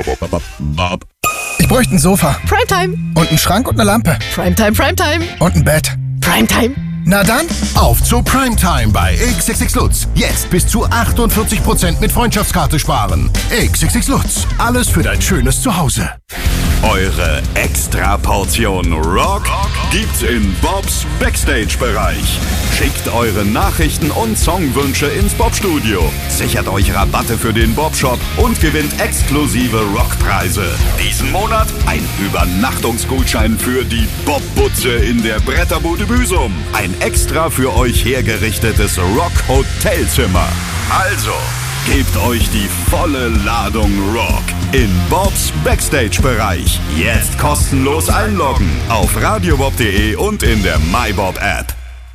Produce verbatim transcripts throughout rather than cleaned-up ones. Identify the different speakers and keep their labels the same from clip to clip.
Speaker 1: Bob.
Speaker 2: Ich bräuchte ein Sofa.
Speaker 3: Primetime.
Speaker 2: Und einen Schrank und eine Lampe.
Speaker 3: Primetime, Primetime.
Speaker 2: Und ein Bett.
Speaker 3: Primetime.
Speaker 2: Na dann,
Speaker 1: Auf zu Primetime bei X X X Lutz. Jetzt bis zu achtundvierzig Prozent mit Freundschaftskarte sparen. X X X Lutz. Alles für dein schönes Zuhause.
Speaker 4: Eure Extra-Portion Rock gibt's in Bobs Backstage-Bereich. Schickt eure Nachrichten und Songwünsche ins Bob-Studio. Sichert euch Rabatte für den Bob-Shop und gewinnt exklusive Rockpreise. Diesen Monat ein Übernachtungsgutschein für die Bob-Butze in der Bretterbude Büsum. Ein extra für euch hergerichtetes Rock-Hotelzimmer. Also, gebt euch die volle Ladung Rock in Bobs Backstage-Bereich. Jetzt kostenlos einloggen auf radiobob punkt de und in der MyBob-App.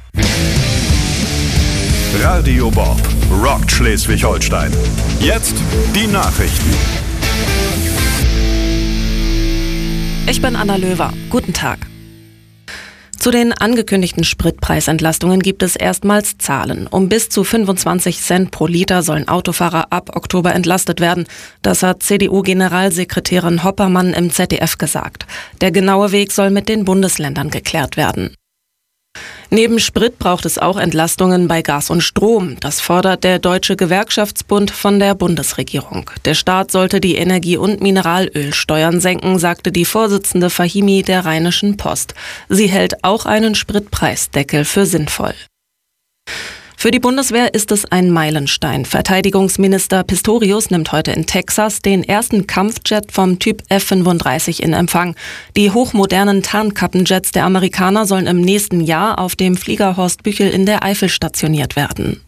Speaker 4: Radio Bob rockt Schleswig-Holstein. Jetzt die Nachrichten.
Speaker 5: Ich bin Anna Löwer. Guten Tag. Zu den angekündigten Spritpreisentlastungen gibt es erstmals Zahlen. Um bis zu fünfundzwanzig Cent pro Liter sollen Autofahrer ab Oktober entlastet werden. Das hat C D U-Generalsekretärin Hoppermann im Z D F gesagt. Der genaue Weg soll mit den Bundesländern geklärt werden. Neben Sprit braucht es auch Entlastungen bei Gas und Strom. Das fordert der Deutsche Gewerkschaftsbund von der Bundesregierung. Der Staat sollte die Energie- und Mineralölsteuern senken, sagte die Vorsitzende Fahimi der Rheinischen Post. Sie hält auch einen Spritpreisdeckel für sinnvoll. Für die Bundeswehr ist es ein Meilenstein. Verteidigungsminister Pistorius nimmt heute in Texas den ersten Kampfjet vom Typ F fünfunddreißig in Empfang. Die hochmodernen Tarnkappenjets der Amerikaner sollen im nächsten Jahr auf dem Flieger Horst Büchel in der Eifel stationiert werden.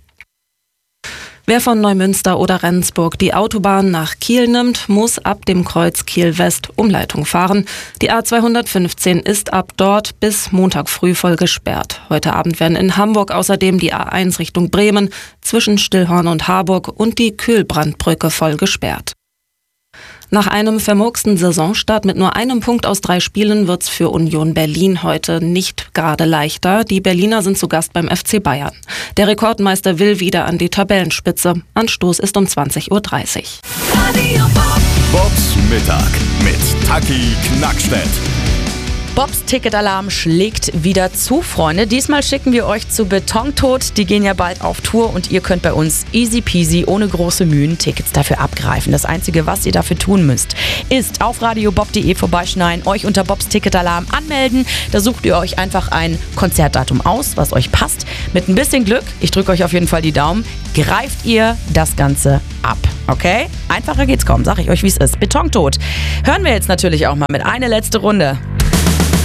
Speaker 5: Wer von Neumünster oder Rendsburg die Autobahn nach Kiel nimmt, muss ab dem Kreuz Kiel-West Umleitung fahren. Die A zweihundertfünfzehn ist ab dort bis Montag früh voll gesperrt. Heute Abend werden in Hamburg außerdem die A eins Richtung Bremen zwischen Stillhorn und Harburg und die Kühlbrandbrücke voll gesperrt. Nach einem vermurksten Saisonstart mit nur einem Punkt aus drei Spielen wird's für Union Berlin heute nicht gerade leichter. Die Berliner sind zu Gast beim F C Bayern. Der Rekordmeister will wieder an die Tabellenspitze. Anstoß ist um zwanzig Uhr dreißig.
Speaker 4: Bobs Mittag mit Taki Knackstedt.
Speaker 6: Bobs Ticketalarm schlägt wieder zu, Freunde. Diesmal schicken wir euch zu Betontod. Die gehen ja bald auf Tour und ihr könnt bei uns easy peasy, ohne große Mühen, Tickets dafür abgreifen. Das Einzige, was ihr dafür tun müsst, ist auf radiobob punkt de vorbeischneiden, euch unter Bobs Ticketalarm anmelden. Da sucht ihr euch einfach ein Konzertdatum aus, was euch passt. Mit ein bisschen Glück, ich drücke euch auf jeden Fall die Daumen, greift ihr das Ganze ab. Okay? Einfacher geht's kaum, sag ich euch, wie es ist. Betontod. Hören wir jetzt natürlich auch mal mit eine letzte Runde.